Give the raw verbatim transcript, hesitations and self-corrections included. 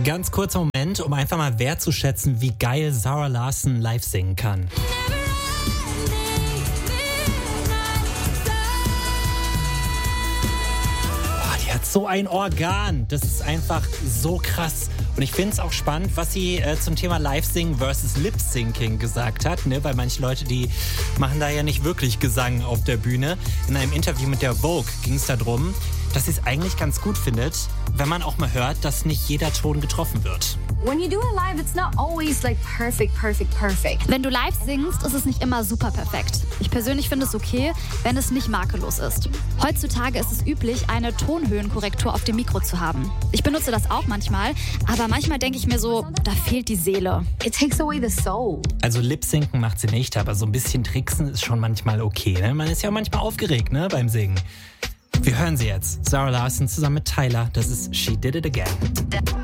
Ganz kurzer Moment, um einfach mal wertzuschätzen, wie geil Zara Larsson live singen kann. So ein Organ, das ist einfach so krass. Und ich finde es auch spannend, was sie äh, zum Thema Live-Singen versus Lip-Syncing gesagt hat, ne? Weil manche Leute, die machen da ja nicht wirklich Gesang auf der Bühne. In einem Interview mit der Vogue ging es darum, dass sie es eigentlich ganz gut findet, wenn man auch mal hört, dass nicht jeder Ton getroffen wird. When you do it live, it's not always like perfect, perfect, perfect. Wenn du live singst, ist es nicht immer super perfekt. Ich persönlich finde es okay, wenn es nicht makellos ist. Heutzutage ist es üblich, eine Tonhöhenkorrektur auf dem Mikro zu haben. Ich benutze das auch manchmal, aber manchmal denke ich mir so, da fehlt die Seele. It takes away the soul. Also Lip-Sinken macht sie nicht, aber so ein bisschen Tricksen ist schon manchmal okay. Ne? Man ist ja manchmal aufgeregt, ne, beim Singen. Wir hören sie jetzt. Zara Larsson zusammen mit Tyler. Das ist She Did It Again.